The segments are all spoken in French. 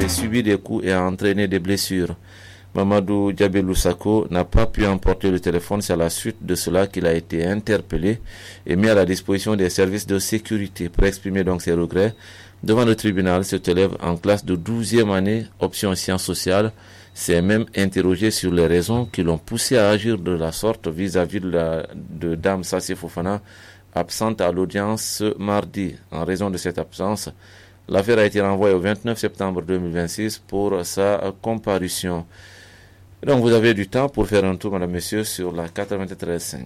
avait subi des coups et a entraîné des blessures. Mamadou Diabelou Sako n'a pas pu emporter le téléphone. C'est à la suite de cela qu'il a été interpellé et mis à la disposition des services de sécurité pour exprimer donc ses regrets. Devant le tribunal, cet élève en classe de 12e année, option sciences sociales, s'est même interrogé sur les raisons qui l'ont poussé à agir de la sorte vis-à-vis de Dame Sassi Fofana, absente à l'audience ce mardi. En raison de cette absence, l'affaire a été renvoyée au 29 septembre 2026 pour sa comparution. Donc vous avez du temps pour faire un tour, madame, messieurs, sur la 93.5.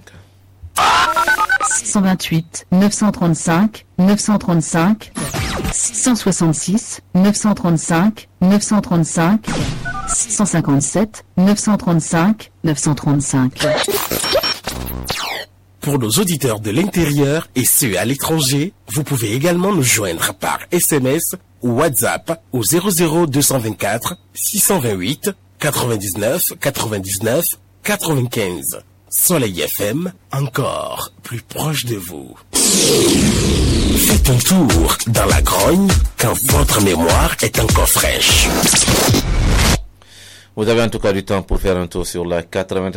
628 935 935 666 935 935 657 935 935. Pour nos auditeurs de l'intérieur et ceux à l'étranger, vous pouvez également nous joindre par SMS ou WhatsApp au 00 224 628 99 99 95. Soleil FM, encore plus proche de vous. Faites un tour dans la grogne quand votre mémoire est encore fraîche. Vous avez en tout cas du temps pour faire un tour sur la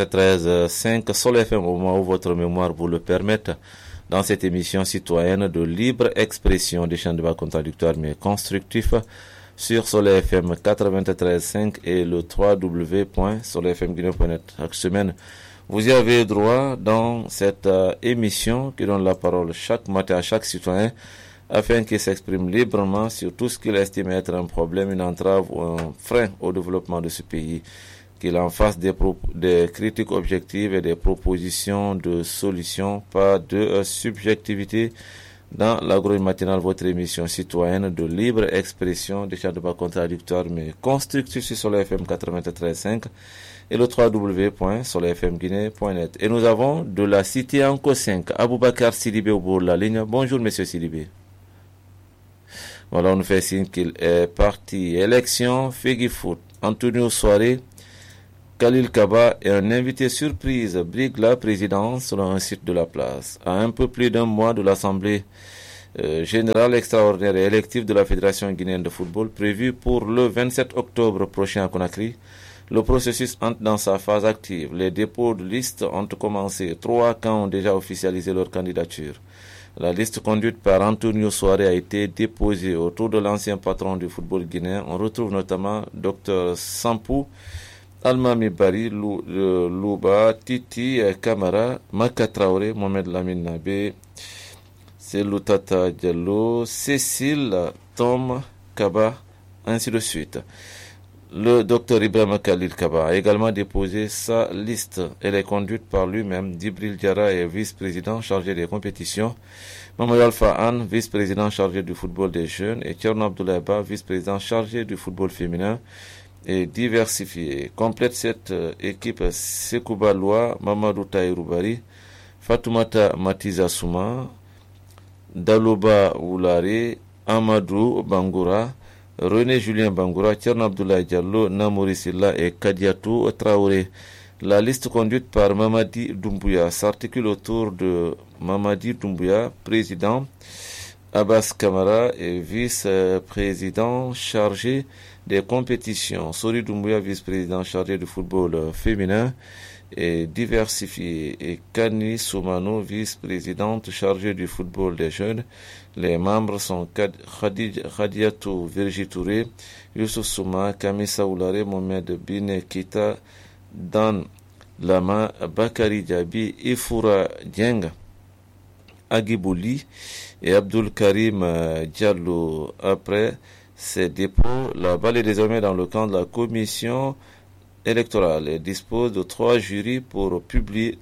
93.5 Soleil FM au moment où votre mémoire vous le permette. Dans cette émission citoyenne de libre expression, des champs de débat contradictoires mais constructifs sur Soleil FM 93.5 et le www.soleilfmguinée.net. Chaque semaine, vous y avez droit dans cette émission qui donne la parole chaque matin à chaque citoyen afin qu'il s'exprime librement sur tout ce qu'il estime être un problème, une entrave ou un frein au développement de ce pays, qu'il en fasse des critiques objectives et des propositions de solutions, pas de subjectivité. Dans l'agro matinale, votre émission citoyenne de libre expression, des chats de bas contradictoires mais constructifs sur Soleil FM 93.5 et le www.soleilfmguinée.net. Et nous avons de la cité Anko 5, Aboubakar Sidibé au bout de la ligne. Bonjour, monsieur Sidibé. Voilà, on nous fait signe qu'il est parti. Élection, Fegui Foot, Antonio Soirée, Khalil Kaba et un invité surprise brigue la présidence selon un site de la place. À un peu plus d'un mois de l'Assemblée générale extraordinaire et élective de la Fédération guinéenne de football prévue pour le 27 octobre prochain à Conakry, le processus entre dans sa phase active. Les dépôts de listes ont commencé. 3 camps ont déjà officialisé leur candidature. La liste conduite par Antonio Soare a été déposée autour de l'ancien patron du football guinéen. On retrouve notamment Dr Sampou, Almami Bari, Louba, Titi Kamara, Maka Traoré, Mohamed Lamine Nabe, Selou Tata Diallo, Cécile, Tom Kaba, ainsi de suite. Le docteur Ibrahim Khalil Kaba a également déposé sa liste. Elle est conduite par lui-même. Djibril Diarra est vice-président chargé des compétitions. Mamadou Alpha Anne, vice-président chargé du football des jeunes. Et Thierno Abdoulaye Ba, vice-président chargé du football féminin et diversifié. Complète cette équipe Sekouba Loa, Mamadou Taïrou Bari, Fatoumata Matiza Souma, Daloba Oulare, Amadou Bangoura, René Julien Bangoura, Thierno Abdoulaye Diallo, Namouri Silla et Kadiatou Traoré. La liste conduite par Mamadi Doumbouya s'articule autour de Mamadi Doumbouya, président, Abbas Kamara et vice-président chargé des compétitions, Sori Doumbouya, vice-président chargé du football féminin et diversifié, et Kani Soumano, vice-présidente chargée du football des jeunes. Les membres sont Khadiatou Virgi Touré, Youssouf Souma, Kamisa Oulare, Mohamed Bine Kita, Dan Lama, Bakari Diaby, Ifoura Dieng, Agibouli et Abdul Karim Diallo. Après ces dépôts, la balle est désormais dans le camp de la commission électorale et dispose de 3 jours pour publier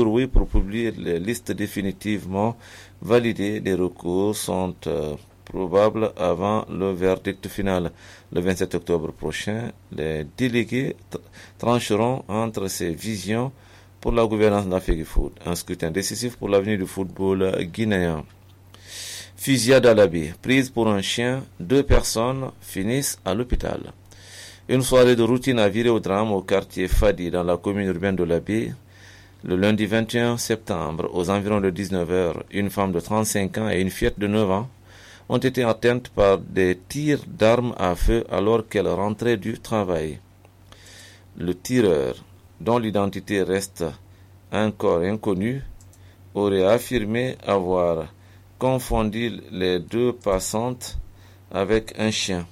les listes définitivement validées. Les recours sont probables avant le verdict final. Le 27 octobre prochain, les délégués trancheront entre ces visions pour la gouvernance de la Fégifoot. Un scrutin décisif pour l'avenir du football guinéen. Fusillade à l'Abbé, prise pour un chien, 2 personnes finissent à l'hôpital. Une soirée de routine a viré au drame au quartier Fadi dans la commune urbaine de l'Abbé. Le lundi 21 septembre, aux environs de 19h, une femme de 35 ans et une fillette de 9 ans ont été atteintes par des tirs d'armes à feu alors qu'elles rentraient du travail. Le tireur, dont l'identité reste encore inconnue, aurait affirmé avoir confondu les deux passantes avec un chien.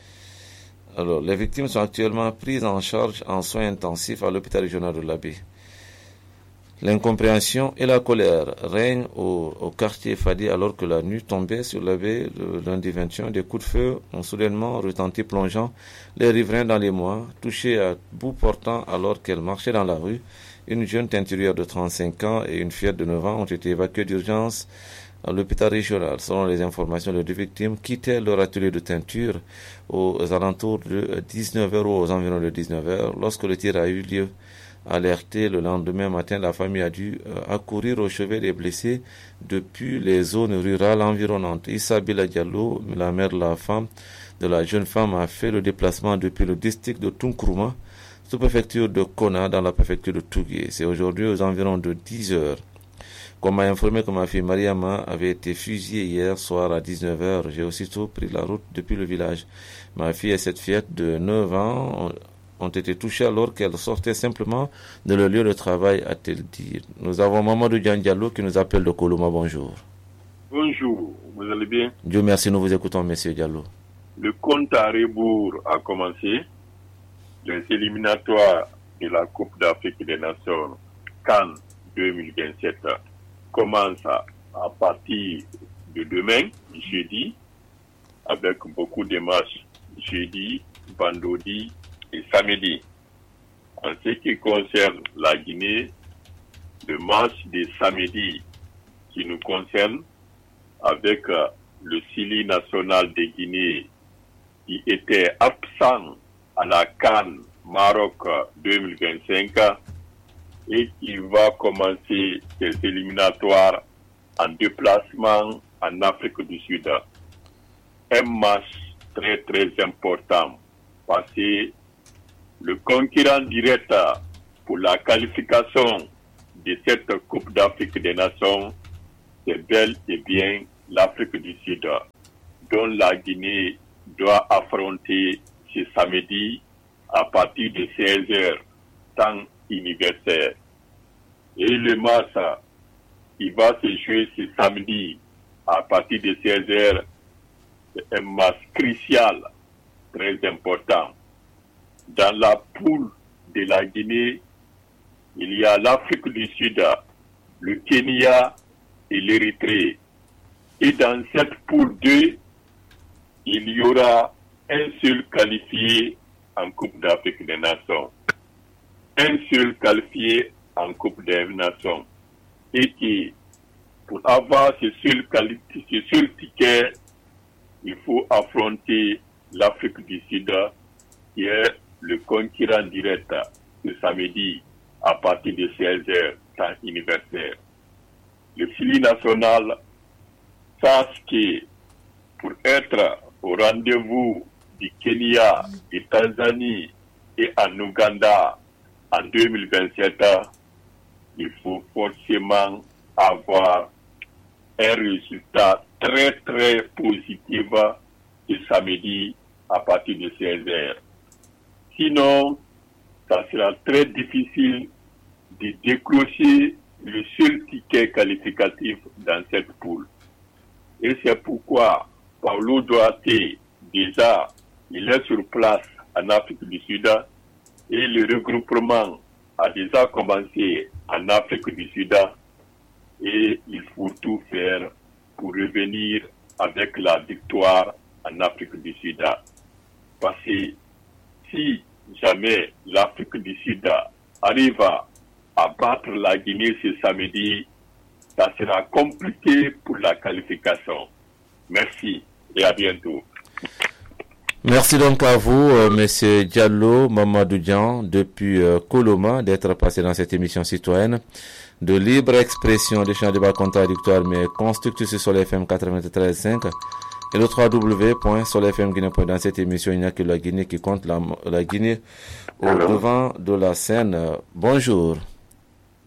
Alors, les victimes sont actuellement prises en charge en soins intensifs à l'hôpital régional de l'Abbé. L'incompréhension et la colère règnent au quartier Fadi alors que la nuit tombait sur l'Abbé le lundi 21. Des coups de feu ont soudainement retenti, plongeant les riverains dans les mois, touchés à bout portant alors qu'elle marchait dans la rue. Une jeune teinturière de 35 ans et une fillette de 9 ans ont été évacuées d'urgence à l'hôpital régional. Selon les informations, les deux victimes quittaient leur atelier de teinture aux alentours de 19h ou aux environs de 19h lorsque le tir a eu lieu. Alerté le lendemain matin, la famille a dû accourir au chevet des blessés depuis les zones rurales environnantes. Issa Bila Diallo, la mère de la jeune femme, a fait le déplacement depuis le district de Tunkruma, sous-préfecture de Kona, dans la préfecture de Tougué. C'est aujourd'hui aux environs de 10 heures qu'on m'a informé que ma fille Mariama avait été fusillée hier soir à 19h. J'ai aussitôt pris la route depuis le village. Ma fille et cette fillette de 9 ans ont été touchées alors qu'elles sortaient simplement de leur lieu de travail, a-t-elle dit. Nous avons Mamadou Diallo qui nous appelle de Koloma. Bonjour. Bonjour, vous allez bien? Dieu merci, nous vous écoutons, monsieur Diallo. Le compte à rebours a commencé. Les éliminatoires de la Coupe d'Afrique des Nations CAN 2027 commencent à partir de demain, jeudi, avec beaucoup de matchs jeudi, vendredi et samedi. En ce qui concerne la Guinée, le match de samedi qui nous concerne avec le Sili national de Guinée qui était absent à la CAN Maroc 2025 et qui va commencer ses éliminatoires en déplacement en Afrique du Sud. Un match très très important parce que le concurrent direct pour la qualification de cette Coupe d'Afrique des Nations, c'est bel et bien l'Afrique du Sud, dont la Guinée doit affronter ce samedi à partir de 16h, temps universel. Et le match, il va se jouer ce samedi à partir de 16h. C'est un match crucial, très important. Dans la poule de la Guinée, il y a l'Afrique du Sud, le Kenya et l'Érythrée. Et dans cette poule 2, il y aura un seul qualifié en Coupe d'Afrique des Nations. Un seul qualifié en Coupe des Nations. Et qui, pour avoir ce seul ticket, il faut affronter l'Afrique du Sud, qui est le concurrent direct ce samedi à partir de 16h, temps universel. Le Sili national sache que pour être au rendez-vous du Kenya, de Tanzanie et en Ouganda en 2027, il faut forcément avoir un résultat très très positif ce samedi à partir de 16h. Sinon, ça sera très difficile de décrocher le seul ticket qualificatif dans cette poule. Et c'est pourquoi Paulo Duarte, déjà, il est sur place en Afrique du Sud et le regroupement a déjà commencé en Afrique du Sud et il faut tout faire pour revenir avec la victoire en Afrique du Sud. Parce que si jamais l'Afrique du Sud arrive à battre la Guinée ce samedi, ça sera compliqué pour la qualification. Merci et à bientôt. Merci donc à vous, Monsieur Diallo Mamadou Dian, depuis Koloma, d'être passé dans cette émission citoyenne de libre expression des champs de débat contradictoires, mais constructifs sur Sol FM 93.5 et le www.solfmguinée.com. Dans cette émission, il n'y a que la Guinée qui compte, la Guinée au devant de la scène. Bonjour.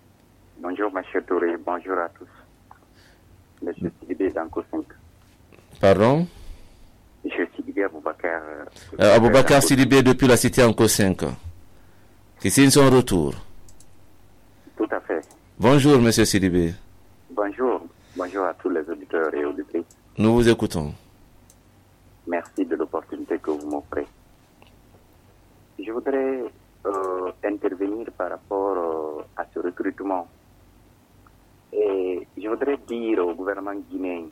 Bonjour, M. Touré. Bonjour à tous. Monsieur Sidibé d'Anko 5. Pardon? Je suis Sidibé Aboubakar. Aboubakar Sidibé depuis la cité Anko 5. Qui signe son retour. Tout à fait. Bonjour, monsieur Sidibé. Bonjour. Bonjour à tous les auditeurs et auditrices. Nous vous écoutons. Merci de l'opportunité que vous m'offrez. Je voudrais intervenir par rapport à ce recrutement. Et je voudrais dire au gouvernement guinéen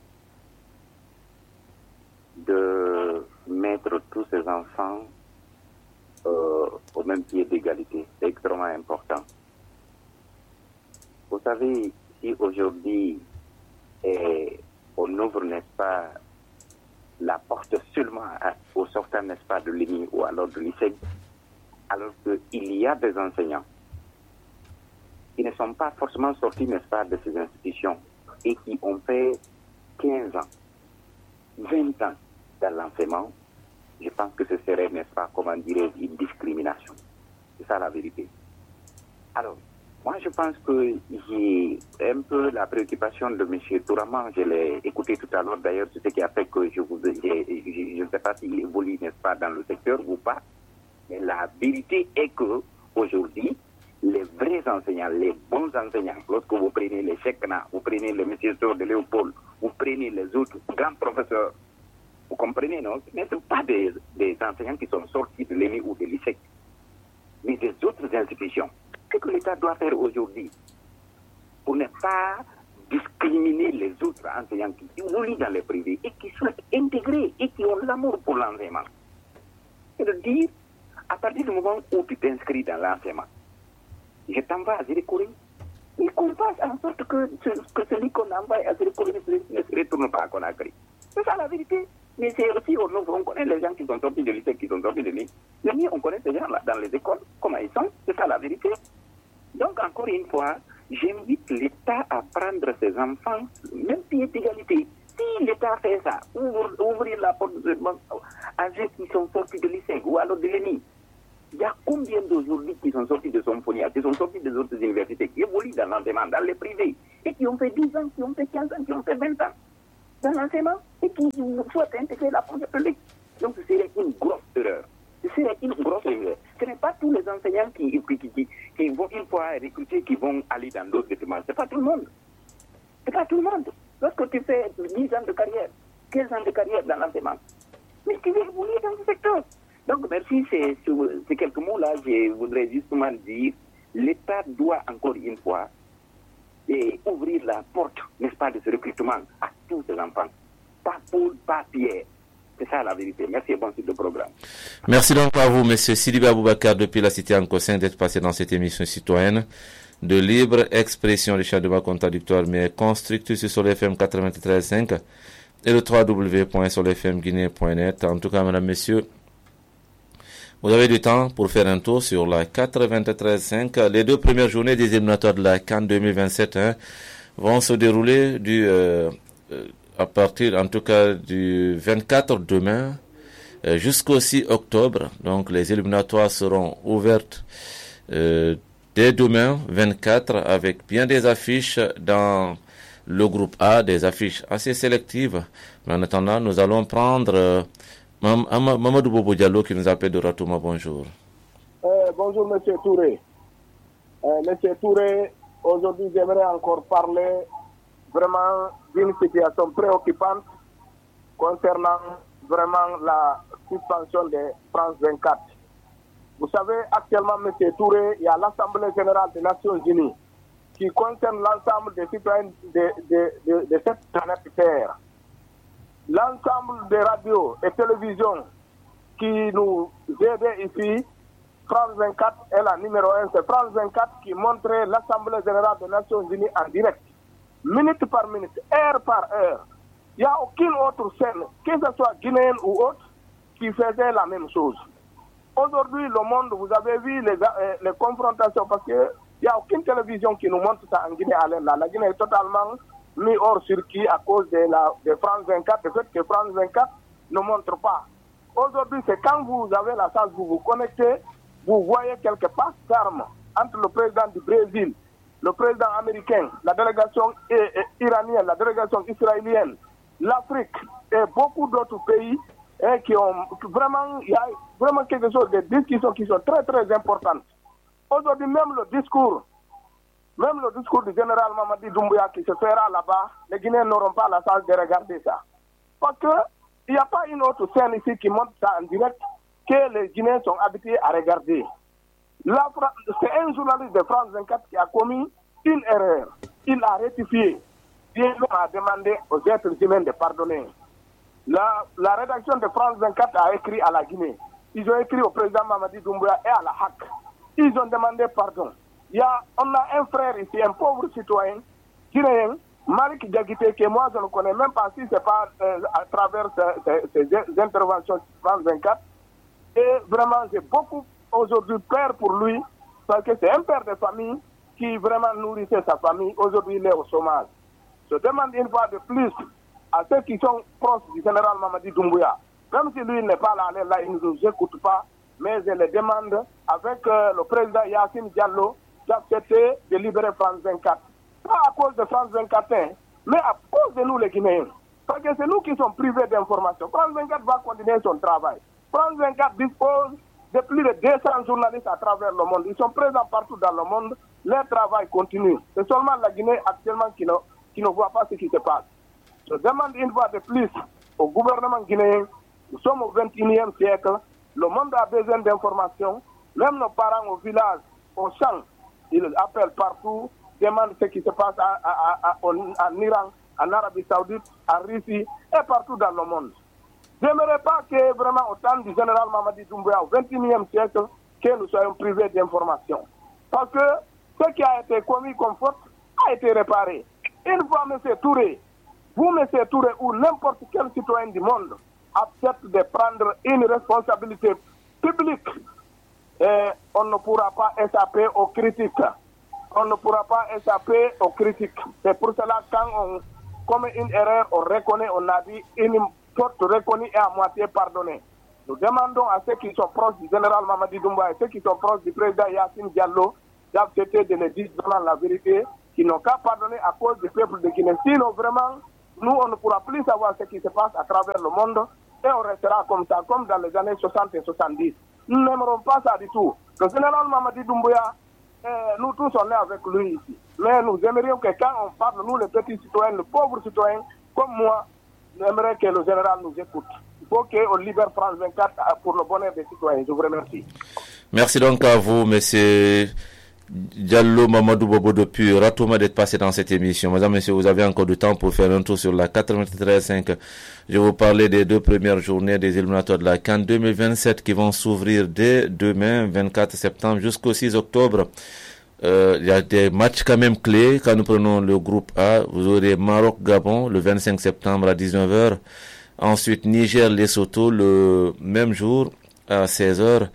de mettre tous ces enfants au même pied d'égalité. C'est extrêmement important. Vous savez, si aujourd'hui on ouvre, n'est-ce pas, la porte seulement aux sortants, n'est-ce pas, de l'ENI ou alors de l'ISEG, alors qu'il y a des enseignants qui ne sont pas forcément sortis, n'est-ce pas, de ces institutions et qui ont fait 15 ans, 20 ans dans l'enseignement, je pense que ce serait, n'est-ce pas, comment dirais une discrimination. C'est ça la vérité. Alors, moi je pense que j'ai un peu la préoccupation de M. Touraman, je l'ai écouté tout à l'heure d'ailleurs, c'est ce qui a fait que je ne sais pas s'il évolue, n'est-ce pas, dans le secteur ou pas, mais la vérité est que aujourd'hui, les vrais enseignants, les bons enseignants, lorsque vous prenez les Chekna, vous prenez le M. Sor de Léopold, vous prenez les autres grands professeurs, vous comprenez, non? Ce ne sont pas des enseignants qui sont sortis de l'ENI ou de l'ISEC, mais des autres institutions. Qu'est-ce que l'État doit faire aujourd'hui pour ne pas discriminer les autres enseignants qui évoluent dans les privés et qui souhaitent intégrer et qui ont l'amour pour l'enseignement? C'est de dire, à partir du moment où tu t'inscris dans l'enseignement, je t'envoie à Zirikouri, et qu'on fasse en sorte que celui qu'on envoie à Zirikouri ne se retourne pas à Conakry. C'est ça la vérité. Mais c'est aussi, on connaît les gens qui sont sortis de lycée, qui sont sortis de l'île. On connaît ces gens-là dans les écoles, comment ils sont. C'est ça la vérité. Donc, encore une fois, j'invite l'État à prendre ses enfants, même pied d'égalité. Si l'État fait ça, ouvrir la porte à ceux qui sont sortis de lycée ou alors de l'ENI, il y a combien d'aujourd'hui qui sont sortis de Somfonia, qui sont sortis des autres universités, qui évoluent dans l'enseignement, dans les privés, et qui ont fait 10 ans, qui ont fait 15 ans, qui ont fait 20 ans dans l'enseignement, et qui souhaitent intégrer la fonction publique. Donc ce serait une grosse erreur. Ce serait une grosse erreur. Ce n'est pas tous les enseignants qui vont une fois recrutés qui vont aller dans d'autres départements. Ce n'est pas tout le monde. Ce n'est pas tout le monde. Lorsque tu fais 10 ans de carrière, 15 ans de carrière dans l'enseignement, mais tu veux évoluer dans ce secteur. Donc merci, c'est quelques mots-là, je voudrais justement dire, l'État doit encore une fois ouvrir la porte, n'est-ce pas, de ce recrutement à tous ces enfants. Pas Paul, pas Pierre. C'est ça la vérité. Merci et bon suite de programme. Merci donc à vous, M. Sidibé Aboubakar, depuis la cité Anko 5, d'être passé dans cette émission citoyenne de libre expression. Les chats de bas contradictoires mais constructifs sur le FM 93.5 et le www.solfmguinée.net. En tout cas, mesdames, messieurs, vous avez du temps pour faire un tour sur la 93.5. Les 2 premières journées des éliminatoires de la CAN 2027 vont se dérouler à partir, en tout cas, du 24 demain jusqu'au 6 octobre. Donc, les éliminatoires seront ouvertes dès demain, 24, avec bien des affiches dans le groupe A, des affiches assez sélectives. Mais en attendant, nous allons prendre Mamadou Bobo Diallo qui nous appelle de Ratouma. Bonjour. Bonjour, M. Touré. M. Touré, aujourd'hui, j'aimerais encore parler vraiment d'une situation préoccupante concernant vraiment la suspension de France 24. Vous savez, actuellement, M. Touré, il y a l'Assemblée générale des Nations Unies qui concerne l'ensemble des citoyens de cette planète Terre. L'ensemble des radios et télévisions qui nous aidaient ici, France 24 est la numéro 1. C'est France 24 qui montrait l'Assemblée générale des Nations Unies en direct, minute par minute, heure par heure. Il n'y a aucune autre chaîne, que ce soit guinéenne ou autre, qui faisait la même chose. Aujourd'hui, le monde, vous avez vu les confrontations, parce qu'il n'y a aucune télévision qui nous montre ça en Guinée. La Guinée est totalement mis hors circuit à cause de France 24, le fait que France 24 ne montre pas. Aujourd'hui, c'est quand vous avez la chance, vous vous connectez, vous voyez quelques passes d'armes entre le président du Brésil, le président américain, la délégation iranienne, la délégation israélienne, l'Afrique, et beaucoup d'autres pays qui ont vraiment, il y a vraiment quelque chose de discussions qui sont très très importantes. Aujourd'hui, même le discours du général Mamadi Doumbouya qui se fera là-bas, les Guinéens n'auront pas la chance de regarder ça. Parce qu'il n'y a pas une autre scène ici qui montre ça en direct que les Guinéens sont habitués à regarder. Là, c'est un journaliste de France 24 qui a commis une erreur. Il a rectifié. Il a demandé aux êtres humains de pardonner. La rédaction de France 24 a écrit à la Guinée. Ils ont écrit au président Mamadi Doumbouya et à la HAC. Ils ont demandé pardon. On a un frère ici, un pauvre citoyen guinéen, Malik Diaguité, que moi je ne connais même pas si ce n'est pas à travers ces interventions France 24. Et vraiment, j'ai beaucoup aujourd'hui peur pour lui, parce que c'est un père de famille qui vraiment nourrissait sa famille. Aujourd'hui, il est au chômage. Je demande une fois de plus à ceux qui sont proches du général Mamadi Doumbouya, même si lui n'est pas là, il ne nous écoute pas, mais je le demande avec le président Yassine Diallo d'accepter de libérer France 24. Pas à cause de France 24, mais à cause de nous les Guinéens. Parce que c'est nous qui sommes privés d'informations. France 24 va continuer son travail. France 24 dispose de plus de 200 journalistes à travers le monde. Ils sont présents partout dans le monde. Leur travail continue. C'est seulement la Guinée actuellement qui ne voit pas ce qui se passe. Je demande une fois de plus au gouvernement guinéen, nous sommes au XXIe siècle, le monde a besoin d'informations. Même nos parents au village, au champ, ils appellent partout, demandent ce qui se passe en Iran, en Arabie Saoudite, en Russie et partout dans le monde. Je n'aimerais pas que vraiment au temps du général Mamadi Doumbouya au XXIe siècle, que nous soyons privés d'informations. Parce que ce qui a été commis comme faute a été réparé. Une fois, M. Touré, vous, M. Touré, ou n'importe quel citoyen du monde accepte de prendre une responsabilité publique, et on ne pourra pas échapper aux critiques. On ne pourra pas échapper aux critiques. C'est pour cela que quand on commet une erreur, on reconnaît, on a dit une faute reconnue et à moitié pardonnée. Nous demandons à ceux qui sont proches du général Mamadi Doumbouya et ceux qui sont proches du président Yassine Diallo d'accepter de le dire dans la vérité, qui n'ont qu'à pardonner à cause du peuple de Guinée. Sinon, vraiment, nous, on ne pourra plus savoir ce qui se passe à travers le monde et on restera comme ça, comme dans les années 60 et 70. Nous n'aimerons pas ça du tout. Le général Mamadi Doumbouya, nous tous on est avec lui ici. Mais nous aimerions que quand on parle, nous les petits citoyens, les pauvres citoyens, comme moi, nous aimerions que le général nous écoute. Il faut qu'on libère France 24 pour le bonheur des citoyens. Je vous remercie. Merci donc à vous, monsieur Diallo Mamadou Bobo depuis Ratouma d'être passé dans cette émission. Mesdames, messieurs, vous avez encore du temps pour faire un tour sur la 93.5. Je vais vous parler des deux premières journées des éliminatoires de la CAN 2027 qui vont s'ouvrir dès demain, 24 septembre jusqu'au 6 octobre. Il y a des matchs quand même clés. Quand nous prenons le groupe A, vous aurez Maroc-Gabon le 25 septembre à 19h. Ensuite, Niger-Lesotho le même jour à 16h.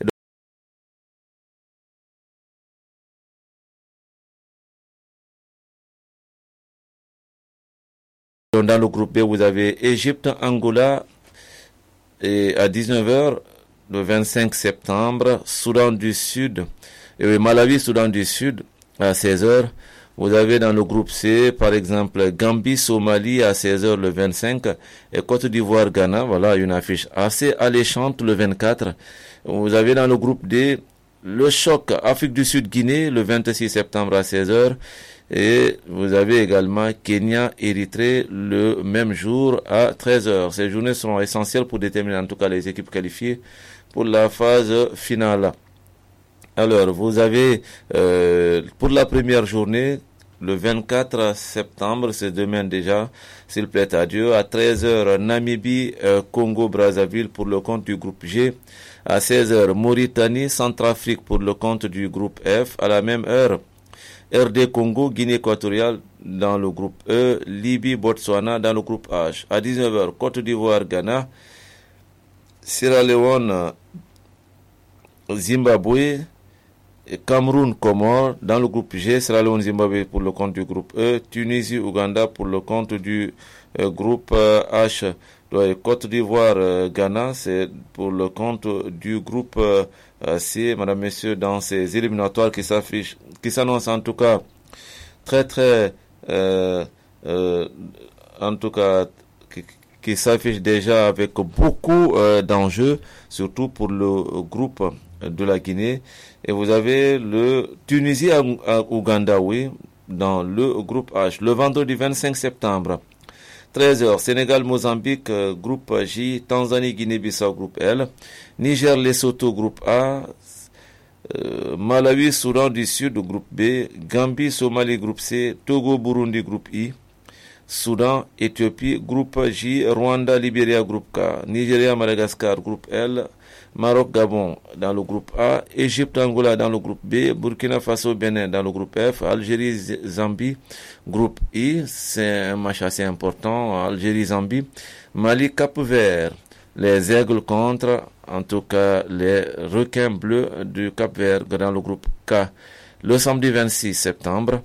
Dans le groupe B, vous avez Égypte-Angola et à 19h le 25 septembre, Soudan du Sud, et Malawi-Soudan du Sud à 16h. Vous avez dans le groupe C, par exemple, Gambie-Somalie à 16h le 25 et Côte d'Ivoire-Ghana. Voilà une affiche assez alléchante le 24. Vous avez dans le groupe D, le choc Afrique du Sud-Guinée le 26 septembre à 16h. Et vous avez également Kenya-Érythrée le même jour à 13h. Ces journées seront essentielles pour déterminer en tout cas les équipes qualifiées pour la phase finale. Alors, vous avez pour la première journée, le 24 septembre, c'est demain déjà, s'il plaît à Dieu, à 13h, Namibie, Congo-Brazzaville pour le compte du groupe G. À 16h, Mauritanie, Centrafrique pour le compte du groupe F. À la même heure, RD Congo, Guinée équatoriale dans le groupe E, Libye, Botswana dans le groupe H. À 19h, Côte d'Ivoire, Ghana, Sierra Leone, Zimbabwe, et Cameroun, Comores dans le groupe G, Sierra Leone, Zimbabwe pour le compte du groupe E, Tunisie, Ouganda pour le compte du groupe H. Côte d'Ivoire, Ghana, c'est pour le compte du groupe C, mesdames, messieurs, dans ces éliminatoires qui s'affichent, qui s'annoncent en tout cas très, très, en tout cas, qui s'affiche déjà avec beaucoup d'enjeux, surtout pour le groupe de la Guinée. Et vous avez le Tunisie à Ouganda, oui, dans le groupe H. Le vendredi 25 septembre, 13h, Sénégal-Mozambique, groupe J, Tanzanie-Guinée-Bissau, groupe L, Niger-Lesotho, groupe A, Malawi-Soudan du Sud, groupe B, Gambie-Somalie, groupe C, Togo-Burundi, groupe I, Soudan-Éthiopie, groupe J, Rwanda-Libéria, groupe K, Nigeria-Madagascar, groupe L, Maroc-Gabon dans le groupe A, Égypte-Angola dans le groupe B, Burkina Faso-Bénin dans le groupe F, Algérie-Zambie, groupe I, c'est un match assez important, Algérie-Zambie, Mali-Cap-Vert, les aigles contre, en tout cas les requins bleus du Cap-Vert dans le groupe K. Le samedi 26 septembre,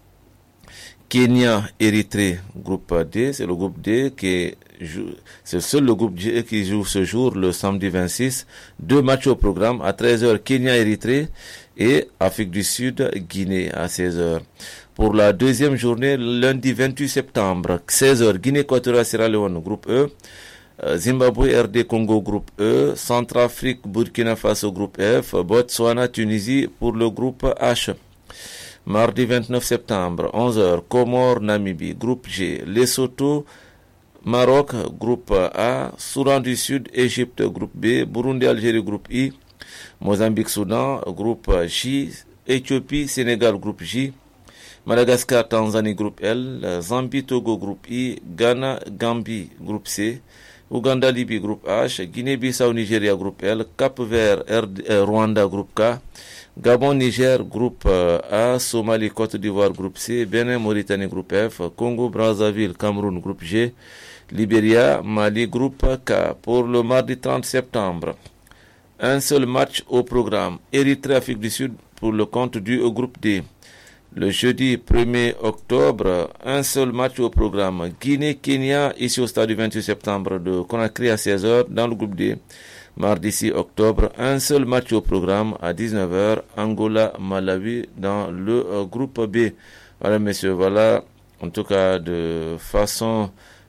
Kenya-Érythrée, groupe D, c'est le groupe D c'est seul le groupe G qui joue ce jour, le samedi 26. 2 matchs au programme, à 13h, Kenya-Érythrée et Afrique du Sud, Guinée à 16h. Pour la deuxième journée, lundi 28 septembre, 16h, Guinée-Équatoriale-Sierra Leone, groupe E, Zimbabwe-RD Congo, groupe E, Centrafrique-Burkina Faso, groupe F, Botswana-Tunisie pour le groupe H. Mardi 29 septembre, 11h, Comores-Namibie, groupe G, Lesotho, Maroc, groupe A, Soudan du Sud, Égypte, groupe B, Burundi-Algérie, groupe I, Mozambique-Soudan, groupe J, Éthiopie, Sénégal, groupe J, Madagascar-Tanzanie, groupe L, Zambie-Togo, groupe I, Ghana-Gambie, groupe C, Ouganda-Libye, groupe H, Guinée-Bissau-Nigeria, groupe L, Cap-Vert, Rwanda, groupe K, Gabon-Niger, groupe A, Somalie-Côte d'Ivoire, groupe C, Bénin-Mauritanie, groupe F, Congo-Brazzaville, Cameroun, groupe G, Libéria, Mali, groupe K. Pour le mardi 30 septembre, un seul match au programme, Érythrée-Afrique du Sud pour le compte du groupe D. Le jeudi 1er octobre, un seul match au programme, Guinée-Kenya, ici au stade du 28 septembre de Conakry à 16h dans le groupe D. Mardi 6 octobre, un seul match au programme à 19h, Angola-Malawi dans le groupe B. Voilà, messieurs, voilà, en tout cas de façon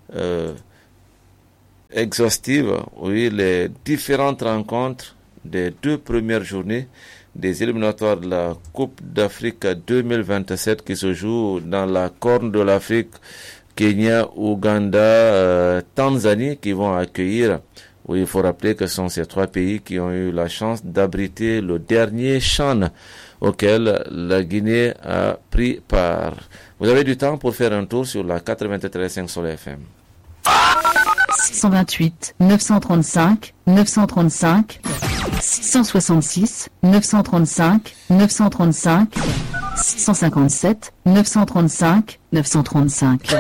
exhaustive, oui, les différentes rencontres des 2 premières journées des éliminatoires de la Coupe d'Afrique 2027 qui se joue dans la Corne de l'Afrique, Kenya, Ouganda, Tanzanie qui vont accueillir. Oui, il faut rappeler que ce sont ces 3 pays qui ont eu la chance d'abriter le dernier CHAN auquel la Guinée a pris part. Vous avez du temps pour faire un tour sur la 93.5 sur FM. 628 935 935 666 935 935 657 935 935.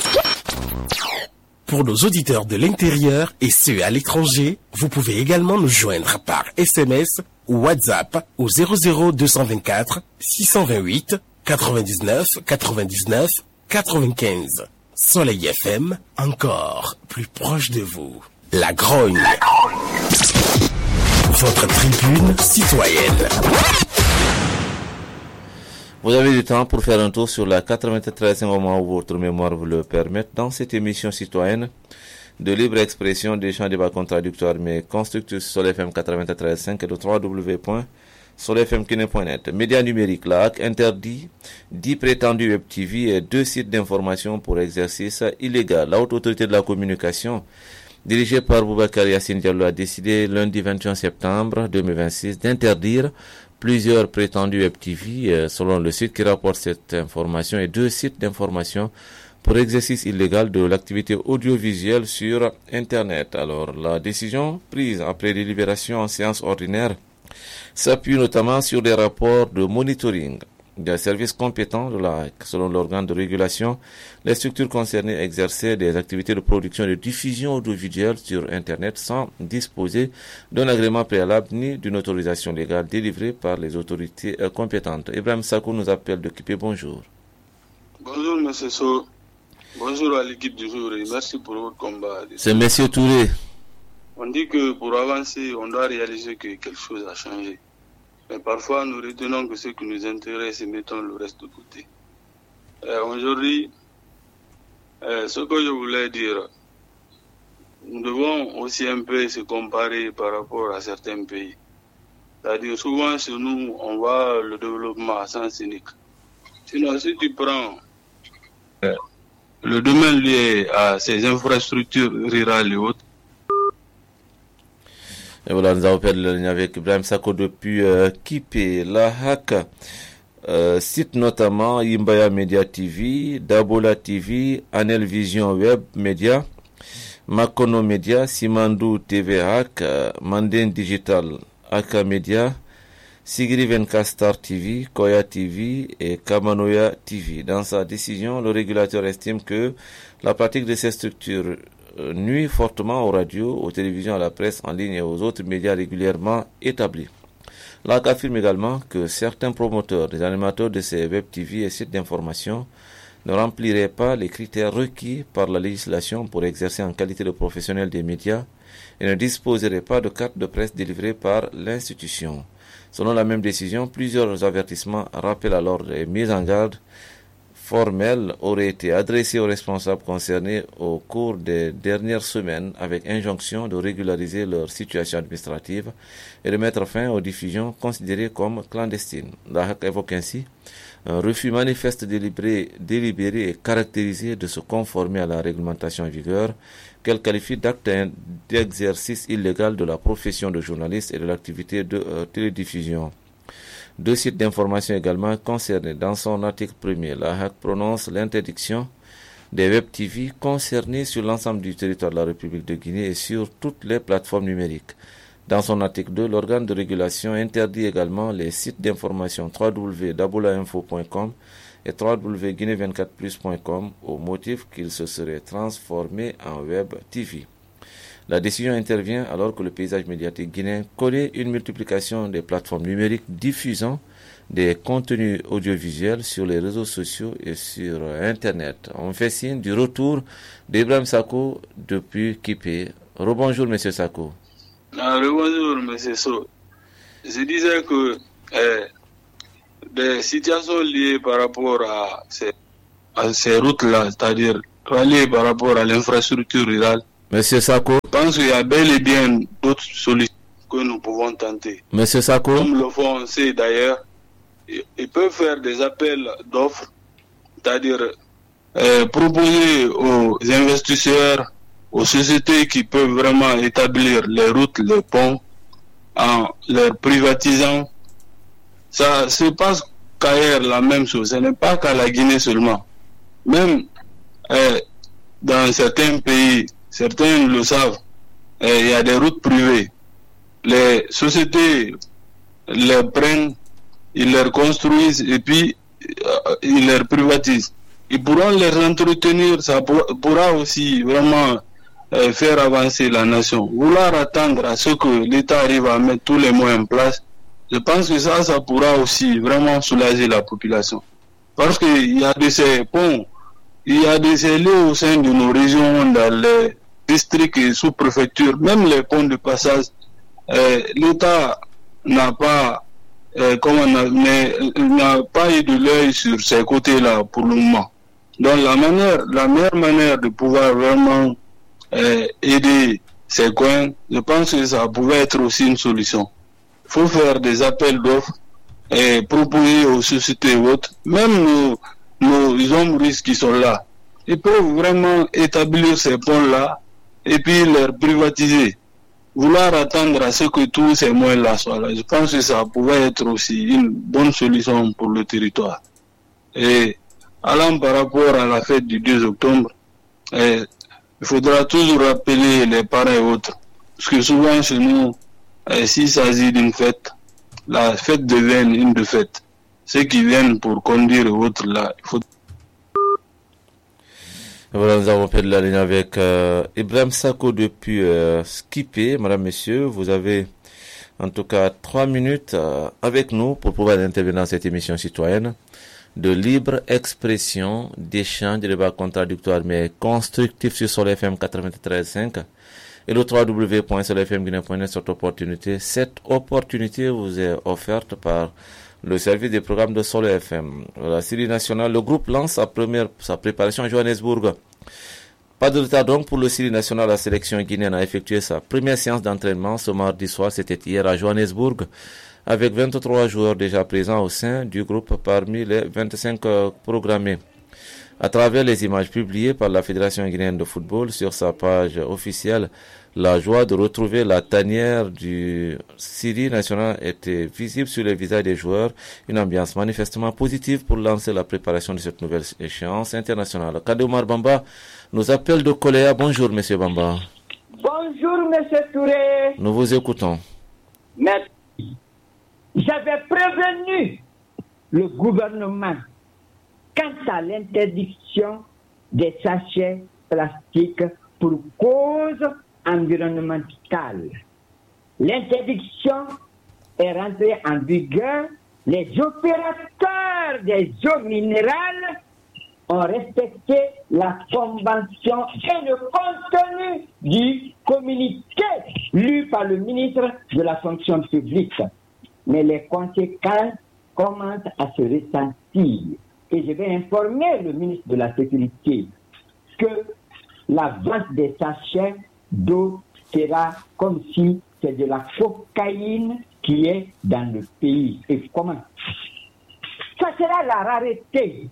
Pour nos auditeurs de l'intérieur et ceux à l'étranger, vous pouvez également nous joindre par SMS ou WhatsApp au 00224 628 99 99 95. Soleil FM, encore plus proche de vous. La Grogne. Votre tribune citoyenne. Vous avez du temps pour faire un tour sur la 93e au moment où votre mémoire vous le permette dans cette émission citoyenne de libre expression, des champs débats contradictoires mais constructifs sur l'FM 93.5 et le www.solfmkine.net. Médias numériques, la HAC interdit 10 prétendus web TV et 2 sites d'information pour exercice illégal. La haute autorité de la communication, dirigée par Boubacar Yassine Diallo, a décidé lundi 21 septembre 2026 d'interdire plusieurs prétendus web TV, selon le site qui rapporte cette information, et 2 sites d'information pour exercice illégal de l'activité audiovisuelle sur Internet. Alors, la décision prise après délibération en séance ordinaire s'appuie notamment sur des rapports de monitoring des services compétents de la HAC. Selon l'organe de régulation, les structures concernées exerçaient des activités de production et de diffusion audiovisuelle sur Internet sans disposer d'un agrément préalable ni d'une autorisation légale délivrée par les autorités compétentes. Ibrahim Sakou nous appelle de Kipé. Bonjour. Bonjour, M. So. Bonjour à l'équipe du jour et merci pour votre combat. C'est M. Touré. On dit que pour avancer, on doit réaliser que quelque chose a changé. Mais parfois, nous retenons que ce qui nous intéresse et mettons le reste de côté. Aujourd'hui, ce que je voulais dire, nous devons aussi un peu se comparer par rapport à certains pays. C'est-à-dire, souvent, chez nous, on voit le développement à sens unique. Sinon, si tu prends le domaine lié à ces infrastructures rurales et autres. Et voilà, nous avons perdu la ligne avec Ibrahim Sako depuis Kipé. La HAC cite notamment Imbaya Media TV, Dabola TV, Anel Vision Web Media, Makono Media, Simandou TV HAC, Manden Digital Aka Media, Sigri 24 Star TV, Koya TV et Kamanoya TV. Dans sa décision, le régulateur estime que la pratique de ces structures nuit fortement aux radios, aux télévisions, à la presse en ligne et aux autres médias régulièrement établis. L'AC affirme également que certains promoteurs, des animateurs de ces web TV et sites d'information ne rempliraient pas les critères requis par la législation pour exercer en qualité de professionnel des médias et ne disposeraient pas de carte de presse délivrée par l'institution. Selon la même décision, plusieurs avertissements, rappels à l'ordre et mises en garde formelles auraient été adressés aux responsables concernés au cours des dernières semaines avec injonction de régulariser leur situation administrative et de mettre fin aux diffusions considérées comme clandestines. La HAC évoque ainsi un refus manifeste délibéré et caractérisé de se conformer à la réglementation en vigueur qu'elle qualifie d'acte d'exercice illégal de la profession de journaliste et de l'activité de télédiffusion. Deux sites d'information également concernés. Dans son article premier, la HAC prononce l'interdiction des web TV concernés sur l'ensemble du territoire de la République de Guinée et sur toutes les plateformes numériques. Dans son article 2, l'organe de régulation interdit également les sites d'information www.dabolainfo.com et www.guinée24plus.com au motif qu'ils se seraient transformés en web TV. La décision intervient alors que le paysage médiatique guinéen connaît une multiplication des plateformes numériques diffusant des contenus audiovisuels sur les réseaux sociaux et sur Internet. On fait signe du retour d'Ibrahim Sako depuis Kipé. Rebonjour, monsieur Sako. Rebonjour, monsieur So. Je disais que des situations liées par rapport à ces routes-là, c'est-à-dire liées par rapport à l'infrastructure rurale. Monsieur Sako. Je pense qu'il y a bel et bien d'autres solutions que nous pouvons tenter. Monsieur Sako. Comme le font, c'est d'ailleurs, ils peuvent faire des appels d'offres, c'est-à-dire proposer aux investisseurs, aux sociétés qui peuvent vraiment établir les routes, les ponts, en les privatisant. Ça se passe qu'ailleurs la même chose. Ce n'est pas qu'à la Guinée seulement. Même dans certains pays, certains le savent, il y a des routes privées. Les sociétés les prennent, ils les construisent et puis ils les privatisent. Ils pourront les entretenir, ça pourra aussi vraiment faire avancer la nation. Vouloir attendre à ce que l'État arrive à mettre tous les moyens en place, je pense que ça pourra aussi vraiment soulager la population. Parce qu'il y a de ces ponts, il y a de ces lieux au sein de nos régions, dans les districts et sous-préfectures, même les ponts de passage, l'État n'a pas n'a pas eu de l'œil sur ces côtés-là pour le moment. Donc la meilleure manière de pouvoir vraiment aider ces coins, je pense que ça pouvait être aussi une solution. Il faut faire des appels d'offres et proposer aux sociétés autres, même nos hommes risques qui sont là. Ils peuvent vraiment établir ces ponts-là et puis les privatiser. Vouloir attendre à ce que tous ces moyens-là soient là, je pense que ça pouvait être aussi une bonne solution pour le territoire. Et allant par rapport à la fête du 2 octobre, il faudra toujours rappeler les parents et autres. Parce que souvent chez nous, s'il s'agit d'une fête, la fête devient une défaite. Ceux qui viennent pour conduire et autres là, il faut... Voilà, nous avons perdu la ligne avec Ibrahim Sako depuis Skipé. Madame, Messieurs, vous avez en tout cas 3 minutes avec nous pour pouvoir intervenir dans cette émission citoyenne de libre expression, d'échange, de débat contradictoire mais constructif sur Sol FM 93.5 et le www.solfmguinée.net. Cette opportunité vous est offerte par le service des programmes de Sol FM. La série nationale, le groupe lance sa préparation à Johannesburg. Pas de retard donc pour le Syrie national. La sélection guinéenne a effectué sa première séance d'entraînement ce mardi soir. C'était hier à Johannesburg, avec 23 joueurs déjà présents au sein du groupe parmi les 25 programmés. À travers les images publiées par la Fédération guinéenne de football sur sa page officielle, la joie de retrouver la tanière du Syrie national était visible sur les visages des joueurs. Une ambiance manifestement positive pour lancer la préparation de cette nouvelle échéance internationale. Kadeoumar Bamba nous appelle de Koléa. Bonjour, monsieur Bamba. Bonjour, monsieur Touré. Nous vous écoutons. Merci. J'avais prévenu le gouvernement quant à l'interdiction des sachets plastiques pour cause environnementale. L'interdiction est rentrée en vigueur. Les opérateurs des eaux minérales ont respecté la convention et le contenu du communiqué lu par le ministre de la fonction publique. Mais les conséquences commencent à se ressentir. Et je vais informer le ministre de la Sécurité que la vente des sachets d'eau sera comme si c'est de la cocaïne qui est dans le pays. Et comment? Ça sera la rareté.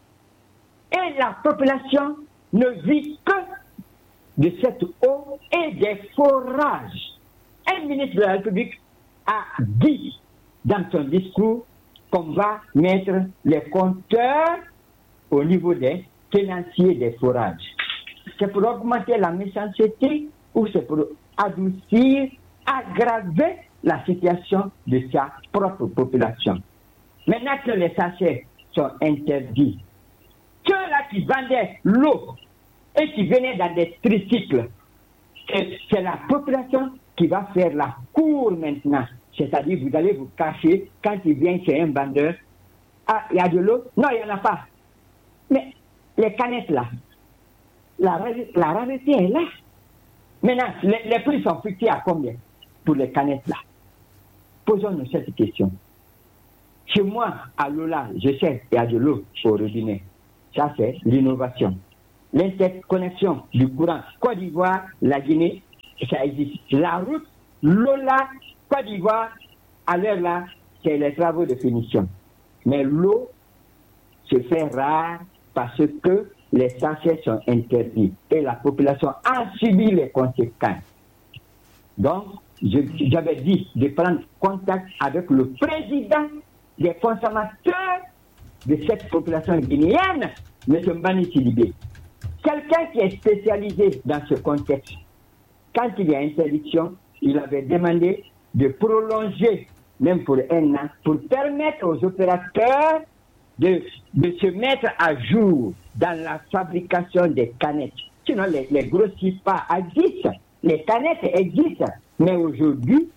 Et la population ne vit que de cette eau et des forages. Un ministre de la République a dit dans son discours qu'on va mettre les compteurs au niveau des tenanciers des forages. C'est pour augmenter la méchanceté ou c'est pour adoucir, aggraver la situation de sa propre population. Maintenant que les sachets sont interdits, ceux-là qui vendaient l'eau et qui venaient dans des tricycles, c'est la population qui va faire la cour maintenant. C'est-à-dire, vous allez vous cacher quand il vient chez un vendeur. Ah, il y a de l'eau? Non, il n'y en a pas. Mais les canettes là, la rareté est là. Maintenant, les prix sont fixés à combien pour les canettes là? Posons-nous cette question. Chez moi, à l'eau là, je sais qu'il y a de l'eau au robinet. Ça, c'est l'innovation. L'interconnexion du courant. Côte d'Ivoire, la Guinée, ça existe. La route, l'eau là, Côte d'Ivoire, à l'heure là, c'est les travaux de finition. Mais l'eau se fait rare parce que les sachets sont interdits et la population a subi les conséquences. Donc, j'avais dit de prendre contact avec le président des consommateurs de cette population guinéenne, M. Mbani Sidibé. Quelqu'un qui est spécialisé dans ce contexte. Quand il y a interdiction, il avait demandé de prolonger, même pour un an, pour permettre aux opérateurs de se mettre à jour dans la fabrication des canettes. Sinon, les grossistes pas existent. Les canettes existent. Mais aujourd'hui,